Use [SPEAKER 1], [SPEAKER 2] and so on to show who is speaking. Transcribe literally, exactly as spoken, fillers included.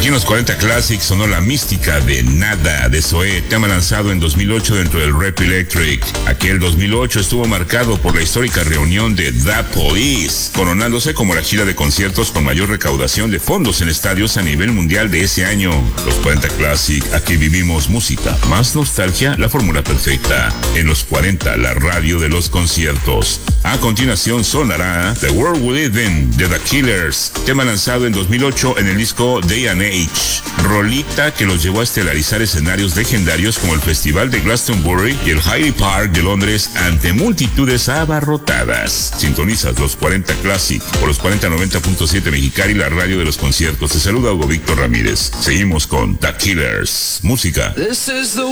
[SPEAKER 1] Aquí en los cuarenta Classics sonó La Mística de Nada de Zoé, tema lanzado en dos mil ocho dentro del Rap Electric. Aquel dos mil ocho estuvo marcado por la histórica reunión de The Police, coronándose como la gira de conciertos con mayor recaudación de fondos en estadios a nivel mundial de ese año. Los cuarenta Classic, aquí vivimos música, más nostalgia, la fórmula perfecta. En los cuarenta, la radio de los conciertos. A continuación sonará The World We Live In de The Killers, tema lanzado en dos mil ocho en el disco Day and Age. Rolita que los llevó a estelarizar escenarios legendarios como el Festival de Glastonbury y el Hyde Park de Londres ante multitudes abarrotadas. Sintonizas los cuarenta Classic por los cuarenta noventa punto siete Mexicali, la radio de los conciertos. Te saluda Hugo Víctor Ramírez. Seguimos con The Killers. Música.
[SPEAKER 2] This is the